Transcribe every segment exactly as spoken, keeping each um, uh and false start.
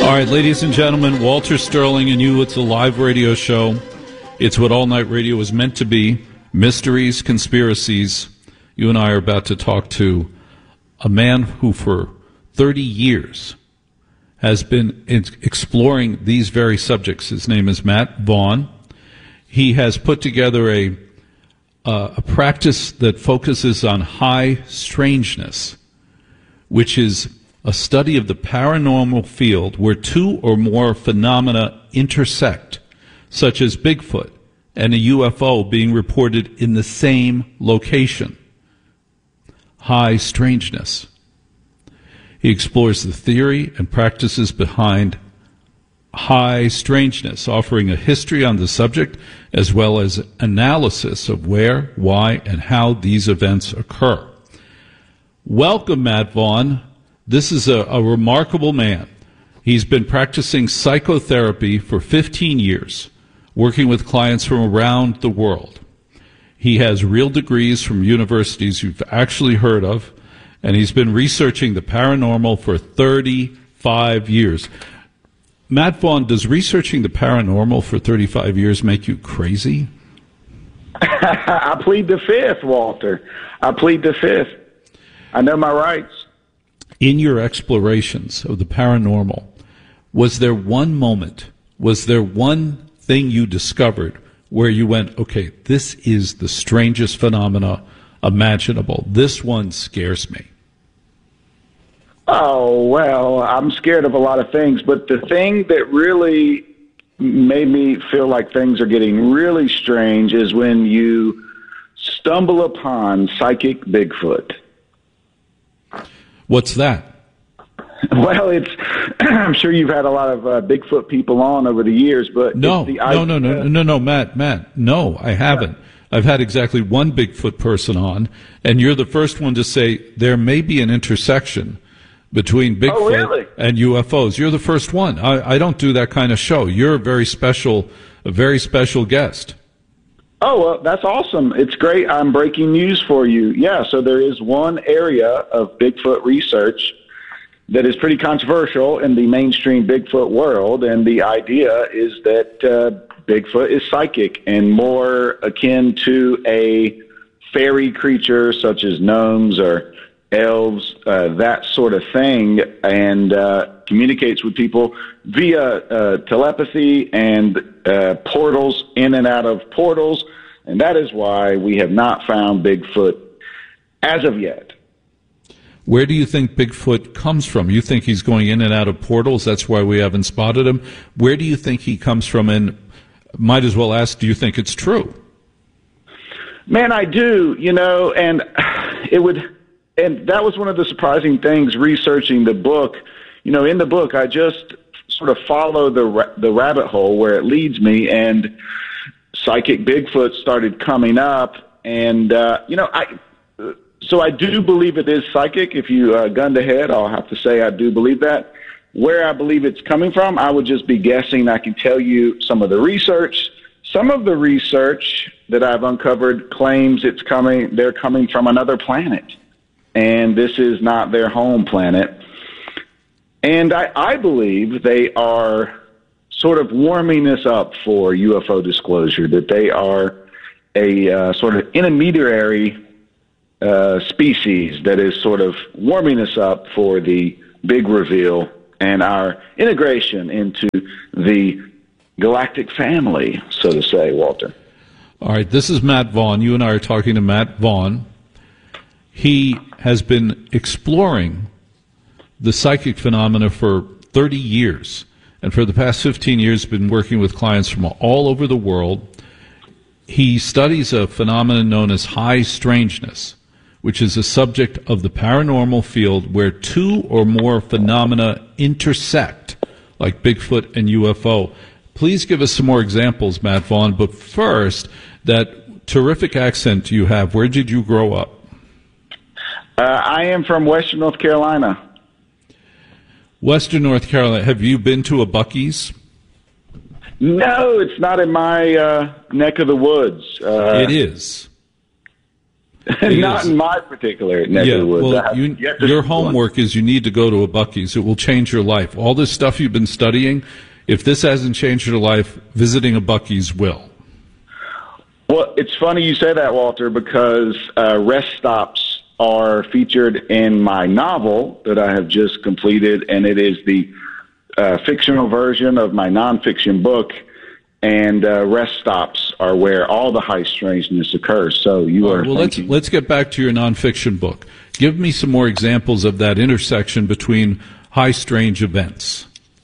All right, ladies and gentlemen, Walter Sterling and you, it's a live radio show. It's what All Night Radio is meant to be, mysteries, conspiracies. You and I are about to talk to a man who for thirty years has been exploring these very subjects. His name is Matt Vaughn. He has put together a, uh, a practice that focuses on high strangeness, which is a study of the paranormal field where two or more phenomena intersect, such as Bigfoot and a U F O being reported in the same location. High strangeness. He explores the theory and practices behind high strangeness, offering a history on the subject as well as analysis of where, why, and how these events occur. Welcome, Matt Vaughn. This is a, a remarkable man. He's been practicing psychotherapy for fifteen years, working with clients from around the world. He has real degrees from universities you've actually heard of, and he's been researching the paranormal for thirty-five years. Matt Vaughn, does researching the paranormal for thirty-five years make you crazy? I plead the fifth, Walter. I plead the fifth. I know my rights. In your explorations of the paranormal, was there one moment, was there one thing you discovered where you went, okay, this is the strangest phenomena imaginable. This one scares me? Oh, well, I'm scared of a lot of things, but the thing that really made me feel like things are getting really strange is when you stumble upon psychic Bigfoot. What's that? Well, it's. I'm sure you've had a lot of uh, Bigfoot people on over the years, but no, it's the no, no, no, no, no, Matt, Matt, no, I haven't. Yeah. I've had exactly one Bigfoot person on, and you're the first one to say there may be an intersection between Bigfoot oh, really? and U F Os. You're the first one. I, I don't do that kind of show. You're a very special, a very special guest. Oh, well, that's awesome. It's great. I'm breaking news for you. Yeah, so there is one area of Bigfoot research that is pretty controversial in the mainstream Bigfoot world, and the idea is that uh, Bigfoot is psychic and more akin to a fairy creature such as gnomes or elves, uh, that sort of thing, and uh, communicates with people via uh, telepathy and uh, portals, in and out of portals, and that is why we have not found Bigfoot as of yet. Where do you think Bigfoot comes from? You think he's going in and out of portals? That's why we haven't spotted him. Where do you think he comes from? And might as well ask, do you think it's true? Man, I do, you know, and it would... And that was one of the surprising things researching the book. You know, in the book, I just sort of follow the ra- the rabbit hole where it leads me, and psychic Bigfoot started coming up. And, uh, you know, I so I do believe it is psychic. If you uh, gun to head, I'll have to say I do believe that. Where I believe it's coming from, I would just be guessing. I can tell you some of the research. Some of the research that I've uncovered claims it's coming. They're coming from another planet. And this is not their home planet. And I, I believe they are sort of warming us up for U F O disclosure, that they are a uh, sort of intermediary uh, species that is sort of warming us up for the big reveal and our integration into the galactic family, so to say, Walter. All right, this is Matt Vaughn. You and I are talking to Matt Vaughn. He has been exploring the psychic phenomena for thirty years, and for the past fifteen years been working with clients from all over the world. He studies a phenomenon known as high strangeness, which is a subject of the paranormal field where two or more phenomena intersect, like Bigfoot and U F O. Please give us some more examples, Matt Vaughn, but first, that terrific accent you have, where did you grow up? Uh, I am from Western North Carolina. Western North Carolina. Have you been to a Buc-ee's? No, it's not in my uh, neck of the woods. Uh, it is. Not is. in my particular neck yeah, of the woods. well, you, your homework one. is you need to go to a Buc-ee's. It will change your life. All this stuff you've been studying, if this hasn't changed your life, visiting a Buc-ee's will. Well, it's funny you say that, Walter, because uh, rest stops are featured in my novel that I have just completed, and it is the uh, fictional version of my nonfiction book. And uh, rest stops are where all the high strangeness occurs. So you are. Well, thinking- let's let's get back to your nonfiction book. Give me some more examples of that intersection between high strange events.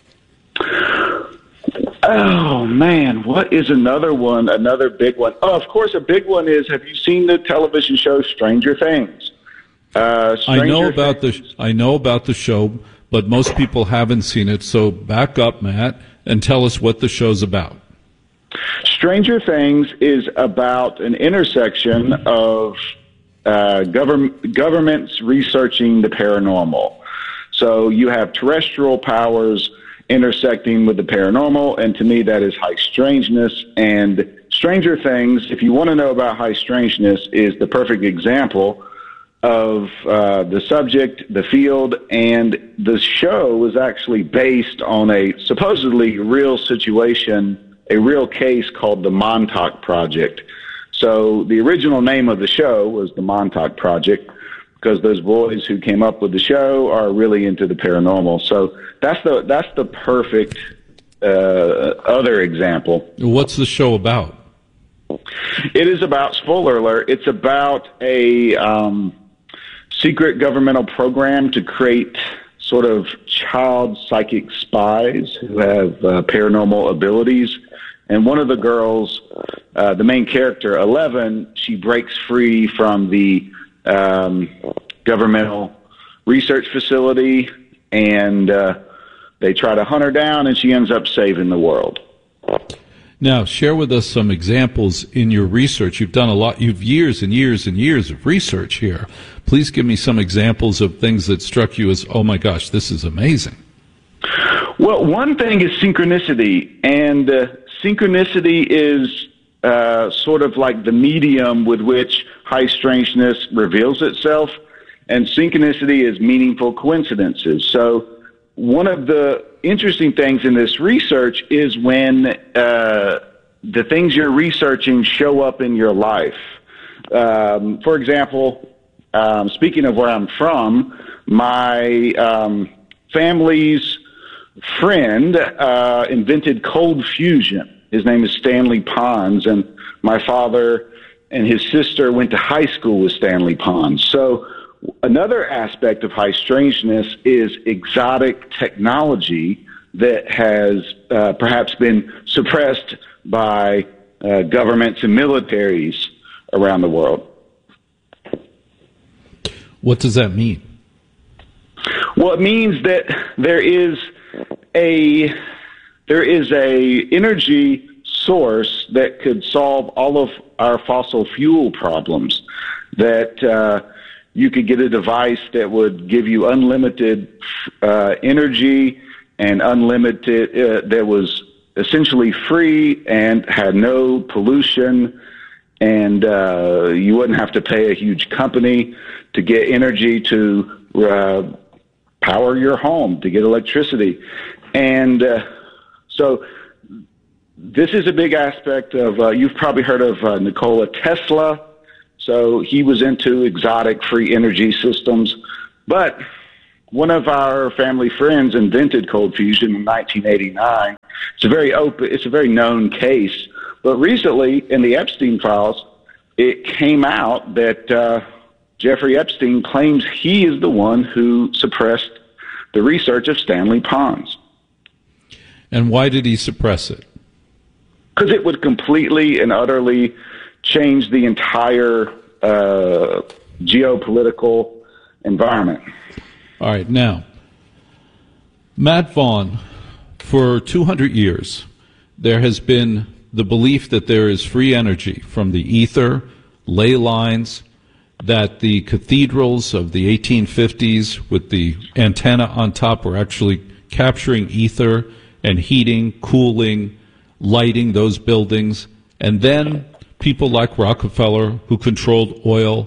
Oh man, what is another one? Another big one. Oh, of course, a big one is. Have you seen the television show Stranger Things? Uh, Stranger I know about Things. the I know about the show, but most people haven't seen it. So back up, Matt, and tell us what the show's about. Stranger Things is about an intersection of uh, government governments researching the paranormal. So you have terrestrial powers intersecting with the paranormal, and to me that is high strangeness. And Stranger Things, if you want to know about high strangeness, is the perfect example of uh, the subject, the field, and the show was actually based on a supposedly real situation, a real case called the Montauk Project. So the original name of the show was the Montauk Project because those boys who came up with the show are really into the paranormal. So that's the that's the perfect uh, other example. What's the show about? It is about, spoiler alert, it's about a um, secret governmental program to create sort of child psychic spies who have uh, paranormal abilities. And one of the girls, uh, the main character, Eleven, she breaks free from the um, governmental research facility, and uh, they try to hunt her down, and she ends up saving the world. Now, share with us some examples in your research. You've done a lot. You've years and years and years of research here. Please give me some examples of things that struck you as, oh my gosh, this is amazing. Well, one thing is synchronicity, and uh, synchronicity is uh, sort of like the medium with which high strangeness reveals itself, and synchronicity is meaningful coincidences. So one of the interesting things in this research is when uh, the things you're researching show up in your life. Um, for example, um, speaking of where I'm from, my um, family's friend uh, invented cold fusion. His name is Stanley Pons, and my father and his sister went to high school with Stanley Pons. So another aspect of high strangeness is exotic technology that has uh, perhaps been suppressed by uh, governments and militaries around the world. What does that mean? Well, it means that there is a there is a energy source that could solve all of our fossil fuel problems. That uh, you could get a device that would give you unlimited uh, energy and unlimited uh, that was essentially free and had no pollution, and uh, you wouldn't have to pay a huge company to get energy to uh, power your home, to get electricity. And uh, so this is a big aspect of, uh, you've probably heard of uh, Nikola Tesla. So he was into exotic free energy systems. But one of our family friends invented cold fusion in nineteen eighty-nine. It's a very open, it's a very known case. But recently, in the Epstein files, it came out that uh, Jeffrey Epstein claims he is the one who suppressed the research of Stanley Pons. And why did he suppress it? Because it would completely and utterly change the entire uh, geopolitical environment. All right, now, Matt Vaughn, for two hundred years, there has been the belief that there is free energy from the ether, ley lines, that the cathedrals of the eighteen fifties with the antenna on top were actually capturing ether and heating, cooling, lighting those buildings. And then people like Rockefeller, who controlled oil,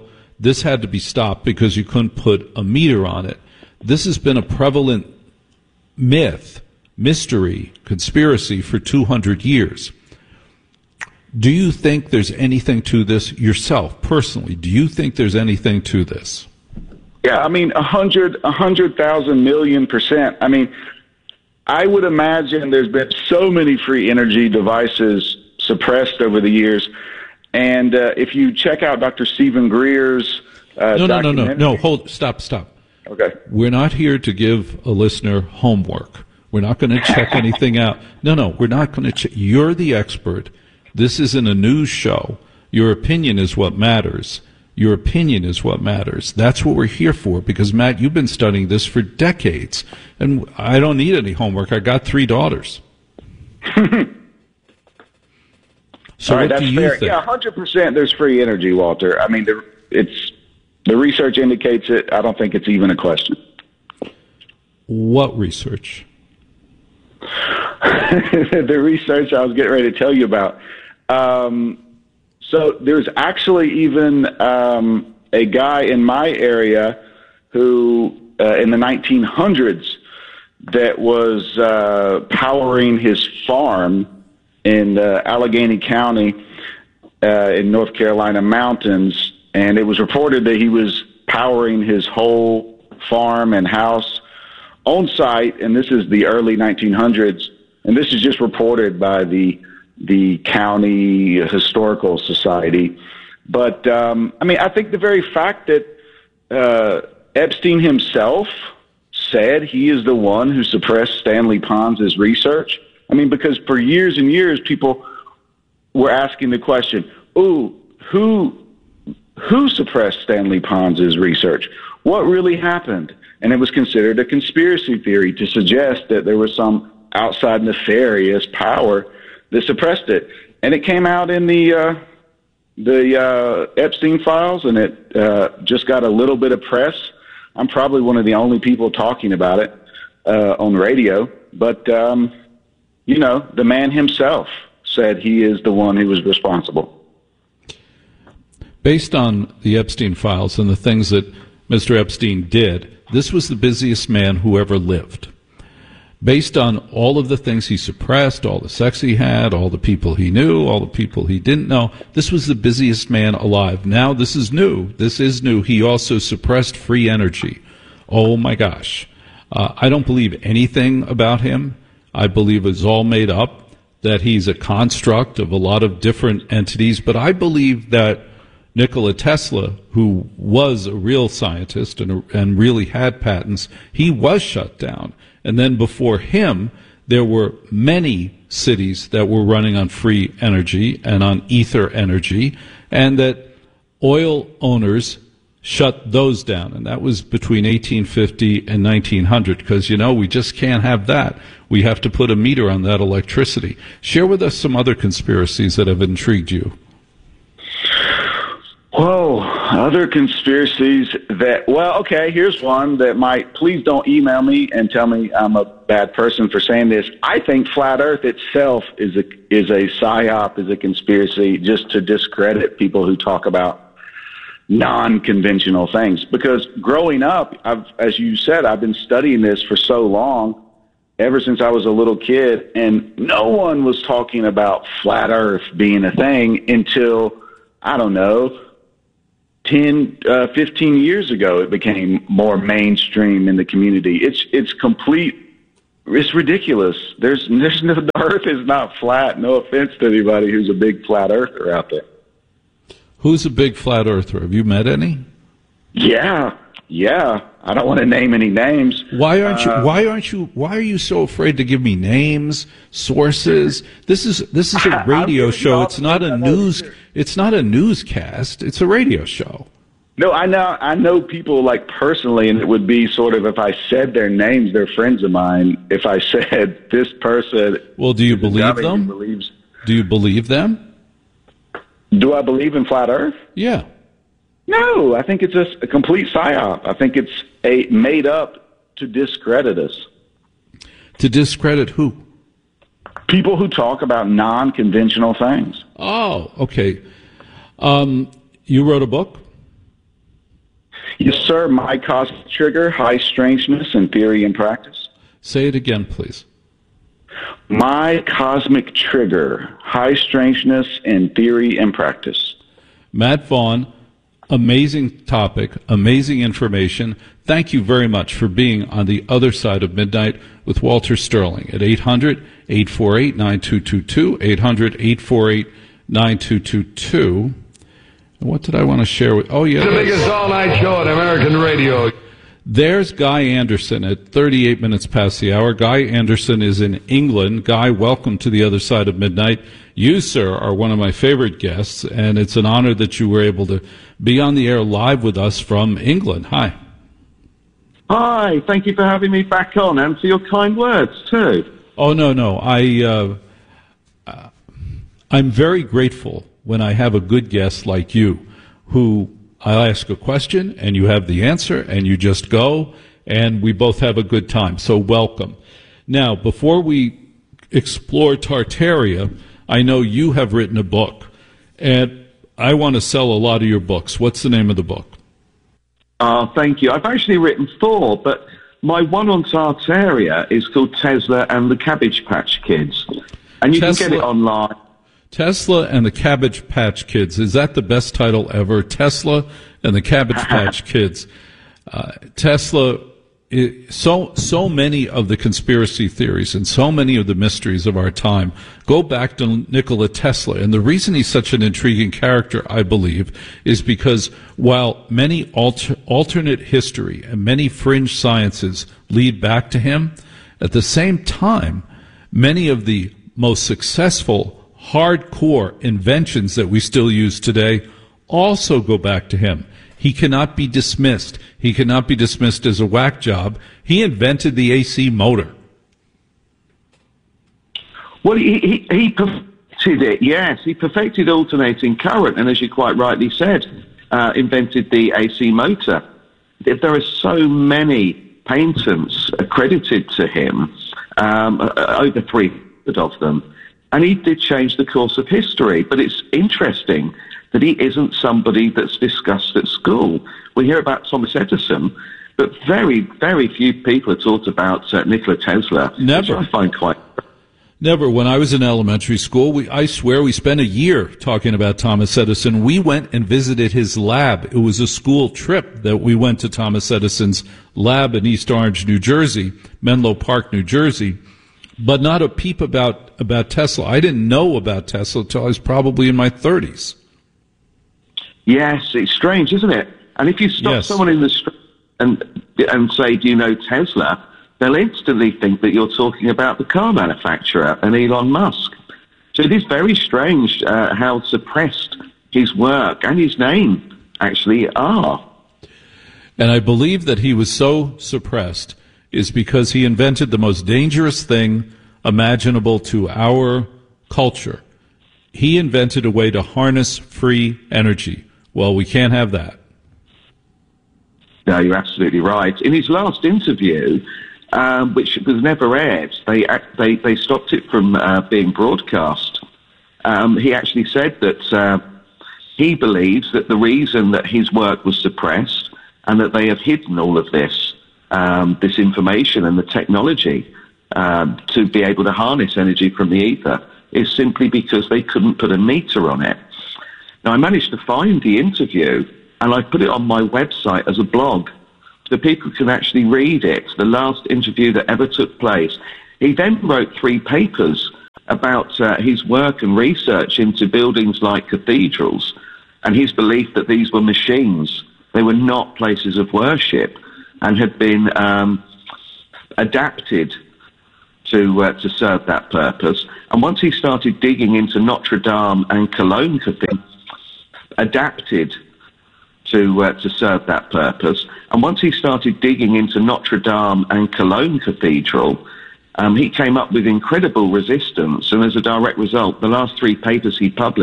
this had to be stopped because you couldn't put a meter on it. This has been a prevalent myth, mystery, conspiracy for two hundred years. Do you think there's anything to this yourself, personally? Do you think there's anything to this? Yeah, I mean, a hundred, a hundred thousand million percent. I mean, I would imagine there's been so many free energy devices suppressed over the years. And uh, if you check out Doctor Stephen Greer's uh, no, no, no, no, no, hold, stop, stop. Okay. We're not here to give a listener homework. We're not going to check anything out. No, no, we're not going to check. You're the expert. This isn't a news show. Your opinion is what matters. Your opinion is what matters. That's what we're here for, because, Matt, you've been studying this for decades, and I don't need any homework. I got three daughters. So all right, what that's do you fair. think? Yeah, one hundred percent there's free energy, Walter. I mean, the, it's the research indicates it. I don't think it's even a question. What research? The research I was getting ready to tell you about. Um, so there's actually even um, a guy in my area who, uh, in the nineteen hundreds, that was uh, powering his farm in uh, Allegheny County uh, in North Carolina mountains, and it was reported that he was powering his whole farm and house on site, and this is the early nineteen hundreds, and this is just reported by the the County Historical Society. But, um, I mean, I think the very fact that uh, Epstein himself said he is the one who suppressed Stanley Pons' research, I mean, because for years and years, people were asking the question, ooh, who who suppressed Stanley Pons' research? What really happened? And it was considered a conspiracy theory to suggest that there was some outside nefarious power that suppressed it. And it came out in the uh, the uh, Epstein files, and it uh, just got a little bit of press. I'm probably one of the only people talking about it uh, on the radio, but... Um, You know, the man himself said he is the one who was responsible. Based on the Epstein files and the things that Mister Epstein did, this was the busiest man who ever lived. Based on all of the things he suppressed, all the sex he had, all the people he knew, all the people he didn't know, this was the busiest man alive. Now this is new. This is new. He also suppressed free energy. Oh, my gosh. Uh, I don't believe anything about him. I believe it's all made up, that he's a construct of a lot of different entities. But I believe that Nikola Tesla, who was a real scientist and, and really had patents, he was shut down. And then before him, there were many cities that were running on free energy and on ether energy, and that oil owners shut those down, and that was between eighteen fifty and nineteen hundred, because, you know, we just can't have that. We have to put a meter on that electricity. Share with us some other conspiracies that have intrigued you. Whoa, other conspiracies that, well, okay, here's one that might, please don't email me and tell me I'm a bad person for saying this. I think Flat Earth itself is a, is a psyop, is a conspiracy just to discredit people who talk about non-conventional things. Because growing up, I've, as you said, I've been studying this for so long, ever since I was a little kid, and no one was talking about Flat Earth being a thing until, I don't know, ten, uh, fifteen years ago, it became more mainstream in the community. It's it's complete, it's ridiculous. There's, there's no, the Earth is not flat. No offense to anybody who's a big flat earther out there. Who's a big flat earther? Have you met any? Yeah, yeah. I don't want to name any names. Why aren't you? Uh, Why aren't you? Why are you so afraid to give me names, sources? This is this is a radio show. It's not a news. It's not a newscast. It's a radio show. No, I know. I know people like personally, and it would be sort of if I said their names, they're friends of mine. If I said this person, well, do you believe them? Believes, do you believe them? Do I believe in Flat Earth? Yeah. No, I think it's a, a complete psyop. I think it's a made up to discredit us. To discredit who? People who talk about non-conventional things. Oh, okay. Um, you wrote a book? Yes, sir. My Cosmic Trigger, High Strangeness in Theory and Practice. Say it again, please. My Cosmic Trigger, High Strangeness in Theory and Practice. Matt Vaughn, amazing topic, amazing information. Thank you very much for being on the other side of midnight with Walter Sterling at eight hundred, eight four eight, nine two two two, eight hundred, eight four eight, nine two two two. What did I want to share with? Oh, yeah. The biggest all-night show on American radio. There's Guy Anderson at thirty-eight minutes past the hour. Guy Anderson is in England. Guy, welcome to the other side of midnight. You, sir, are one of my favorite guests, and it's an honor that you were able to be on the air live with us from England. Hi. Hi. Thank you for having me back on and for your kind words, too. Oh, no, no. I, uh, uh, I'm very grateful when I have a good guest like you, who I'll ask a question and you have the answer and you just go and we both have a good time. So welcome. Now, before we explore Tartaria, I know you have written a book and I want to sell a lot of your books. What's the name of the book? Uh, thank you. I've actually written four, but my one on Tartaria is called Tesla and the Cabbage Patch Kids. And you Tesla- can get it online. Tesla and the Cabbage Patch Kids. Is that the best title ever? Tesla and the Cabbage Patch Kids. Uh, Tesla, it, so so many of the conspiracy theories and so many of the mysteries of our time go back to Nikola Tesla. And the reason he's such an intriguing character, I believe, is because while many alter, alternate history and many fringe sciences lead back to him, at the same time, many of the most successful hardcore inventions that we still use today also go back to him. He cannot be dismissed. He cannot be dismissed as a whack job. He invented the A C motor. Well, he, he, he perfected it, yes. He perfected alternating current, and as you quite rightly said, uh, invented the A C motor. There are so many patents accredited to him, um, over three hundred of them. And he did change the course of history. But it's interesting that he isn't somebody that's discussed at school. We hear about Thomas Edison, but very, very few people are taught about uh, Nikola Tesla. Never. Which I find quite... Never. When I was in elementary school, we, I swear we spent a year talking about Thomas Edison. We went and visited his lab. It was a school trip that we went to Thomas Edison's lab in East Orange, New Jersey, Menlo Park, New Jersey. But not a peep about, about Tesla. I didn't know about Tesla until I was probably in my thirties. Yes, it's strange, isn't it? And if you stop Yes. someone in the street and, and say, do you know Tesla, they'll instantly think that you're talking about the car manufacturer and Elon Musk. So it is very strange uh, how suppressed his work and his name actually are. And I believe that he was so suppressed is because he invented the most dangerous thing imaginable to our culture. He invented a way to harness free energy. Well, we can't have that. No, you're absolutely right. In his last interview, um, which was never aired, they they they stopped it from uh, being broadcast. Um, he actually said that uh, he believes that the reason that his work was suppressed and that they have hidden all of this Um, this information and the technology um, to be able to harness energy from the ether is simply because they couldn't put a meter on it. Now, I managed to find the interview, and I put it on my website as a blog, so people can actually read it, the last interview that ever took place. He then wrote three papers about uh, his work and research into buildings like cathedrals, and his belief that these were machines. They were not places of worship, and had been um, adapted to uh, to serve that purpose. And once he started digging into Notre Dame and Cologne Cathedral, adapted to uh, to serve that purpose. And once he started digging into Notre Dame and Cologne Cathedral, um, he came up with incredible resistance. And as a direct result, the last three papers he published